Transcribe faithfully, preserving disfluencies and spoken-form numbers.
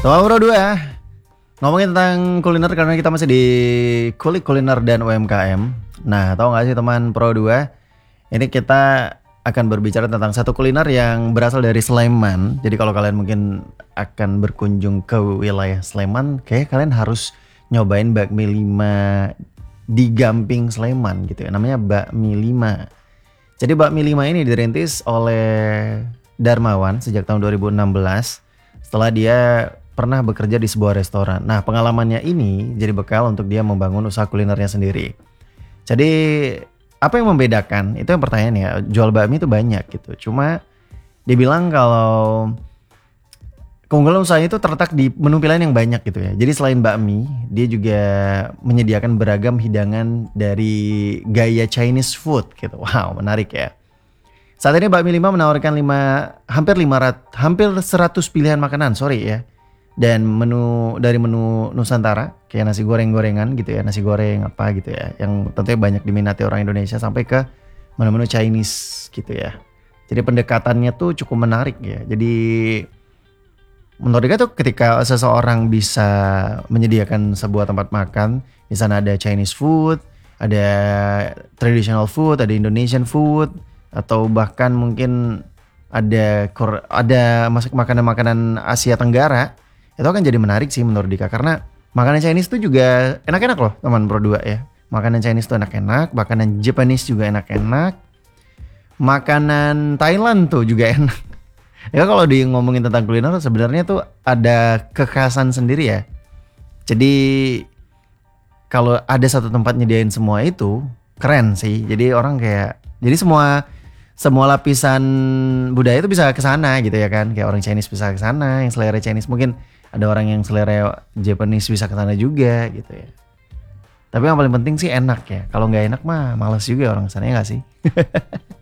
Tuh Bro dua, ngomongin tentang kuliner karena kita masih di kulik kuliner dan U M K M. Nah, tahu nggak sih teman Pro dua? Ini kita akan berbicara tentang satu kuliner yang berasal dari Sleman. Jadi kalau kalian mungkin akan berkunjung ke wilayah Sleman, kayak kalian harus nyobain bakmi lima di Gamping Sleman gitu ya. Namanya bakmi lima. Jadi bakmi lima ini dirintis oleh Darmawan sejak tahun dua ribu enam belas setelah dia pernah bekerja di sebuah restoran. Nah, pengalamannya ini jadi bekal untuk dia membangun usaha kulinernya sendiri. Jadi apa yang membedakan? Itu yang pertanyaan ya. Jual bakmi itu banyak gitu. Cuma dibilang kalau keunggulan usaha itu terletak di menu pilihan yang banyak gitu ya. Jadi selain bakmi, dia juga menyediakan beragam hidangan dari gaya Chinese food gitu. Wow, menarik ya. Saat ini bakmi lima menawarkan lima hampir lima ratus hampir seratus pilihan makanan, sorry ya. Dan menu dari menu Nusantara kayak nasi goreng-gorengan gitu ya, nasi goreng apa gitu ya, yang tentunya banyak diminati orang Indonesia sampai ke menu-menu Chinese gitu ya. Jadi pendekatannya tuh cukup menarik ya. Jadi menurut dia tuh ketika seseorang bisa menyediakan sebuah tempat makan, di sana ada Chinese food, ada traditional food, ada Indonesian food, atau bahkan mungkin ada ada masuk makanan-makanan Asia Tenggara. Itu akan jadi menarik sih menurut Dika, karena makanan Chinese itu juga enak-enak loh teman Pro dua ya. Makanan Chinese tuh enak-enak, makanan Japanese juga enak-enak, makanan Thailand tuh juga enak. Ya kalau di ngomongin tentang kuliner sebenarnya tuh ada kekhasan sendiri ya. Jadi kalau ada satu tempat nyediain semua itu keren sih. Jadi orang kayak jadi semua semua lapisan budaya itu bisa ke sana gitu ya kan. Kayak orang Chinese bisa ke sana, yang selera Chinese mungkin ada orang yang selera Japanese bisa ke sana juga gitu ya. Tapi yang paling penting sih enak ya. Kalau nggak enak mah malas juga orang sana, ya nggak sih?